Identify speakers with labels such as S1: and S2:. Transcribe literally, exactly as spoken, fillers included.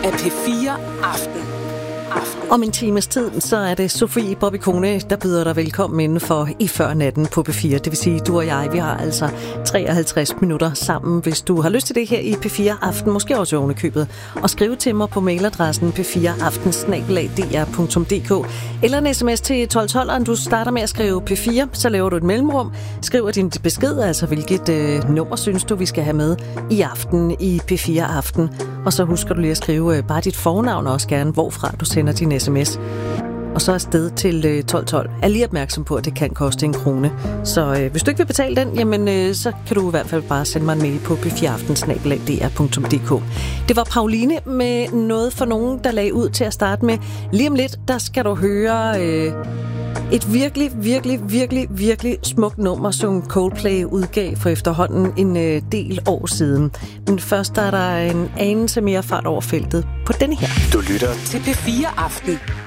S1: af P fire Aften.
S2: Om en times tid, så er det Sofie Bobby Kone, der byder dig velkommen indenfor i Før Natten på P fire. Det vil sige, du og jeg, vi har altså treoghalvtreds minutter sammen, hvis du har lyst til det her i P fire Aften, måske også ovenikøbet, og skrive til mig på mailadressen p fire aften snabel-a d r punktum d k eller en sms til tolv tolv. Du starter med at skrive P fire, så laver du et mellemrum, skriver din besked, altså hvilket øh, nummer synes du, vi skal have med i aften i P fire Aften, og så husker du lige at skrive øh, bare dit fornavn og også gerne, hvorfra du sender din sms. Og så afsted til tolv tolv. Er lige opmærksom på, at det kan koste en krone. Så øh, hvis du ikke vil betale den, jamen øh, så kan du i hvert fald bare sende mig en mail på p fire aften snabel-a d r punktum d k. Det var Pauline med noget for nogen, der lagde ud til at starte med. Lige om lidt, der skal du høre øh, et virkelig, virkelig, virkelig, virkelig smukt nummer, som Coldplay udgav for efterhånden en øh, del år siden. Men først er der en anelse mere fart over feltet på denne her.
S1: Du lytter til P fire Aften